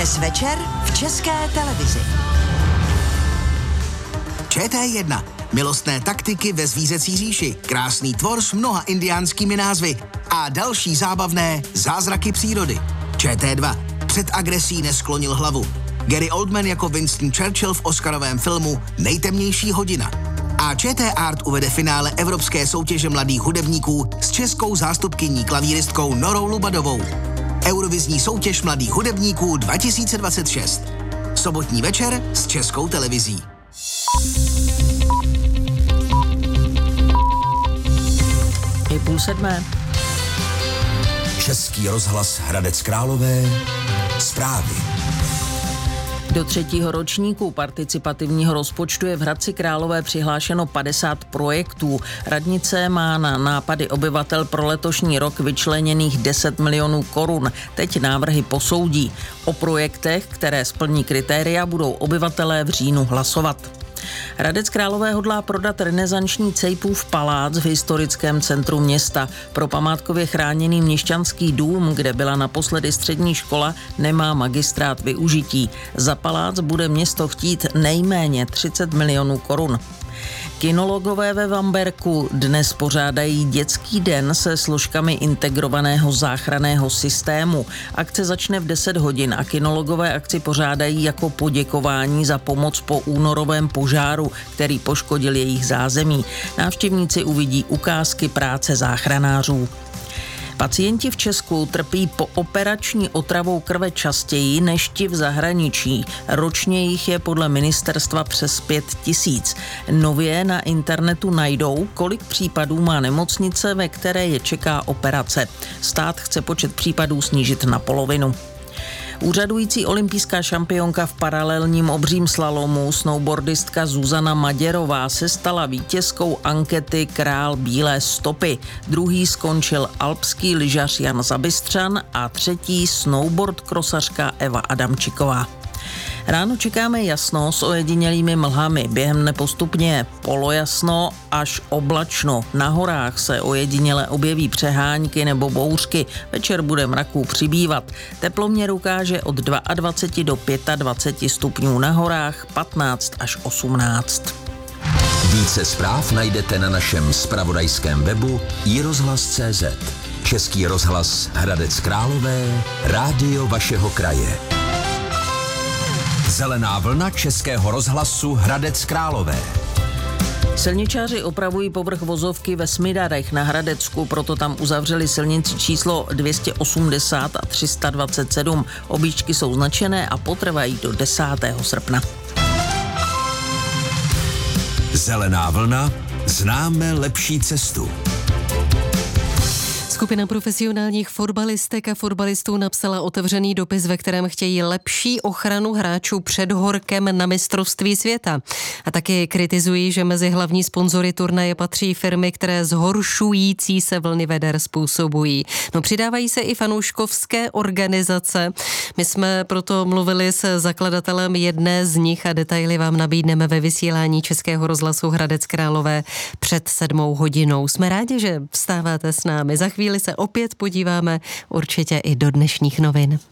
Dnes večer v České televizi. ČT1. Milostné taktiky ve zvířecí říši. Krásný tvor s mnoha indiánskými názvy. A další zábavné zázraky přírody. ČT2. Před agresí nesklonil hlavu. Gary Oldman jako Winston Churchill v oscarovém filmu Nejtemnější hodina. A ČT Art uvede finále Evropské soutěže mladých hudebníků s českou zástupkyní klavíristkou Norou Lubadovou. Eurovizní soutěž mladých hudebníků 2026. Sobotní večer s Českou televizí. Je 6:30. Český rozhlas Hradec Králové. Zprávy. Do 3. ročníku participativního rozpočtu je v Hradci Králové přihlášeno 50 projektů. Radnice má na nápady obyvatel pro letošní rok vyčleněných 10 milionů korun. Teď návrhy posoudí. O projektech, které splní kritéria, budou obyvatelé v říjnu hlasovat. Hradec Králové hodlá prodat renesanční Cejpův palác v historickém centru města. Pro památkově chráněný Měšťanský dům, kde byla naposledy střední škola, nemá magistrát využití. Za palác bude město chtít nejméně 30 milionů korun. Kinologové ve Vamberku dnes pořádají dětský den se složkami integrovaného záchranného systému. Akce začne v 10 hodin a kinologové akci pořádají jako poděkování za pomoc po únorovém požáru, který poškodil jejich zázemí. Návštěvníci uvidí ukázky práce záchranářů. Pacienti v Česku trpí pooperační otravou krve častěji než ti v zahraničí. Ročně jich je podle ministerstva přes 5 000. Nově na internetu najdou, kolik případů má nemocnice, ve které je čeká operace. Stát chce počet případů snížit na polovinu. Úřadující olympijská šampionka v paralelním obřím slalomu snowboardistka Zuzana Maděrová se stala vítězkou ankety Král bílé stopy. Druhý skončil alpský lyžař Jan Zabystřan a třetí snowboard krosařka Eva Adamčiková. Ráno čekáme jasno s ojedinělými mlhami. Během dne postupně polojasno až oblačno. Na horách se ojediněle objeví přehánky nebo bouřky. Večer bude mraků přibývat. Teploměr ukáže od 22 do 25 stupňů na horách, 15 až 18. Více zpráv najdete na našem zpravodajském webu iRozhlas.cz. Český rozhlas Hradec Králové, rádio vašeho kraje. Zelená vlna Českého rozhlasu Hradec Králové. Silničáři opravují povrch vozovky ve Smidarech na Hradecku, proto tam uzavřeli silnici číslo 280 a 327. Objížďky jsou značené a potrvají do 10. srpna. Zelená vlna, známe lepší cestu. Skupina profesionálních fotbalistek a fotbalistů napsala otevřený dopis, ve kterém chtějí lepší ochranu hráčů před horkem na mistrovství světa. A taky kritizují, že mezi hlavní sponzory turnaje patří firmy, které zhoršující se vlny veder způsobují. No, přidávají se i fanouškovské organizace. My jsme proto mluvili s zakladatelem jedné z nich a detaily vám nabídneme ve vysílání Českého rozhlasu Hradec Králové před 7 hodinou. Jsme rádi, že vstáváte s námi. Za chvíli se opět podíváme určitě i do dnešních novin.